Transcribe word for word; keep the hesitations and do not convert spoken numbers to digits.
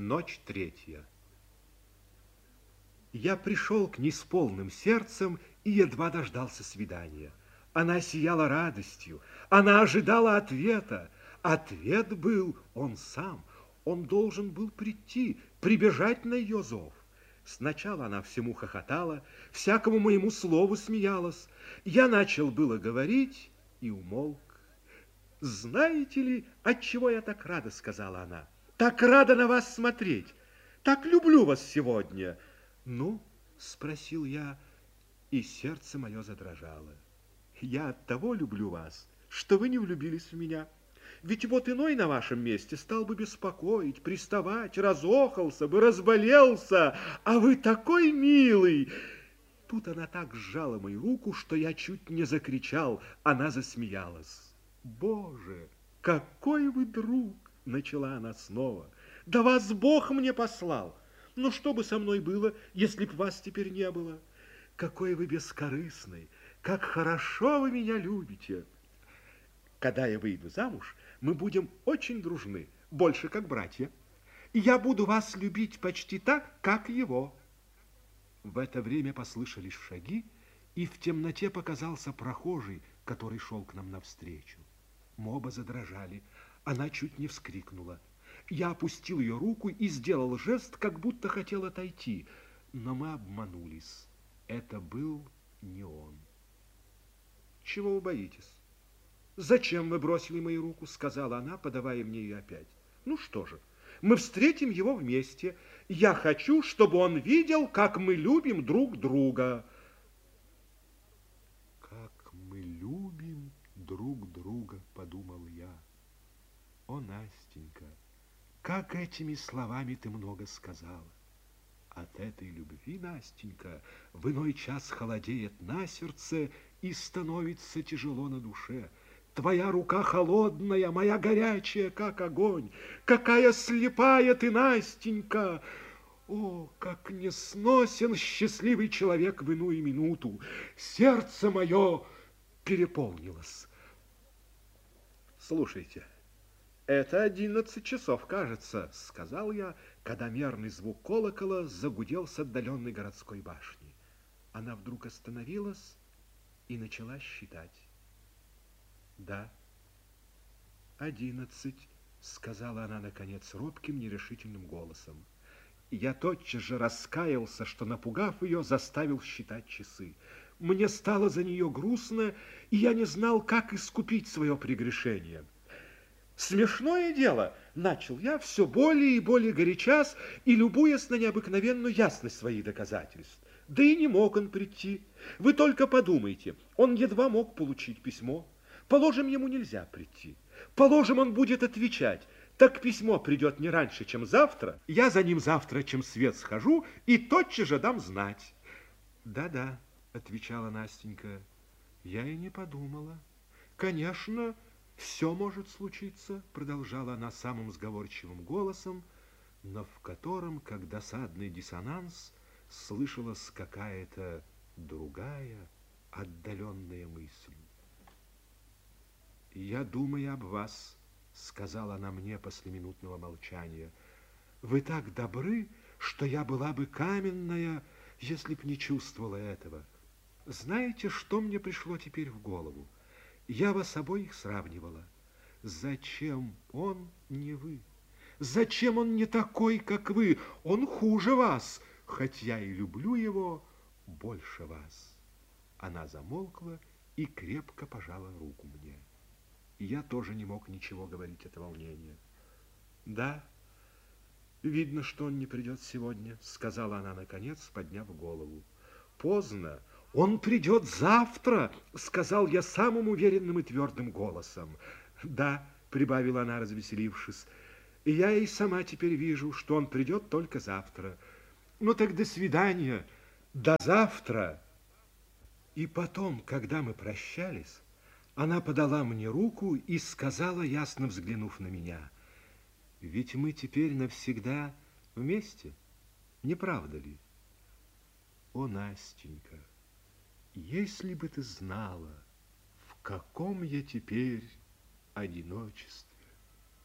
Ночь третья. Я пришел к ней с полным сердцем и едва дождался свидания. Она сияла радостью, она ожидала ответа. Ответ был он сам. Он должен был прийти, прибежать на ее зов. Сначала она всему хохотала, всякому моему слову смеялась. Я начал было говорить и умолк. «Знаете ли, отчего я так рада?» — сказала она. «Так рада на вас смотреть! Так люблю вас сегодня!» «Ну?» — спросил я, и сердце мое задрожало. «Я оттого люблю вас, что вы не влюбились в меня. Ведь вот иной на вашем месте стал бы беспокоить, приставать, разохался бы, разболелся, а вы такой милый!» Тут она так сжала мою руку, что я чуть не закричал. Она засмеялась. «Боже, какой вы друг!» — начала она снова. «Да вас Бог мне послал! Ну, что бы со мной было, если б вас теперь не было? Какой вы бескорыстный! Как хорошо вы меня любите! Когда я выйду замуж, мы будем очень дружны, больше как братья. И я буду вас любить почти так, как его». В это время послышались шаги, и в темноте показался прохожий, который шел к нам навстречу. Мы оба задрожали. Она чуть не вскрикнула. Я опустил ее руку и сделал жест, как будто хотел отойти. Но мы обманулись. Это был не он. «Чего вы боитесь? Зачем вы бросили мою руку?» — сказала она, подавая мне ее опять. «Ну что же, мы встретим его вместе. Я хочу, чтобы он видел, как мы любим друг друга». «Как мы любим друг друга», — подумал я. «О, Настенька, как этими словами ты много сказала! От этой любви, Настенька, в иной час холодеет на сердце и становится тяжело на душе. Твоя рука холодная, моя горячая, как огонь. Какая слепая ты, Настенька! О, как несносен счастливый человек в иную минуту! Сердце мое переполнилось». «Слушайте, это одиннадцать часов, кажется», — сказал я, когда мерный звук колокола загудел с отдаленной городской башни. Она вдруг остановилась и начала считать. «Да, одиннадцать», — сказала она, наконец, робким, нерешительным голосом. Я тотчас же раскаялся, что, напугав ее, заставил считать часы. Мне стало за нее грустно, и я не знал, как искупить свое прегрешение. «Смешное дело», — начал я, все более и более горячась и любуясь на необыкновенную ясность своих доказательств. «Да и не мог он прийти. Вы только подумайте, он едва мог получить письмо. Положим, ему нельзя прийти. Положим, он будет отвечать. Так письмо придет не раньше, чем завтра. Я за ним завтра, чем свет схожу, и тотчас же дам знать». «Да-да», — отвечала Настенька, — «я и не подумала. Конечно, все может случиться», — продолжала она самым сговорчивым голосом, но в котором, как досадный диссонанс, слышалась какая-то другая, отдаленная мысль. «Я думаю об вас», — сказала она мне после минутного молчания. «Вы так добры, что я была бы каменная, если б не чувствовала этого. Знаете, что мне пришло теперь в голову? Я вас обоих сравнивала. Зачем он не вы? Зачем он не такой, как вы? Он хуже вас, хоть я и люблю его больше вас». Она замолкла и крепко пожала руку мне. И я тоже не мог ничего говорить от волнения. «Да, видно, что он не придет сегодня», — сказала она, наконец, подняв голову. «Поздно. Он придет завтра», — сказал я самым уверенным и твердым голосом. «Да», — прибавила она, развеселившись, — «и я и сама теперь вижу, что он придет только завтра. Ну так до свидания, до завтра». И потом, когда мы прощались, она подала мне руку и сказала, ясно взглянув на меня: «Ведь мы теперь навсегда вместе, не правда ли?» О, Настенька, если бы ты знала, в каком я теперь одиночестве.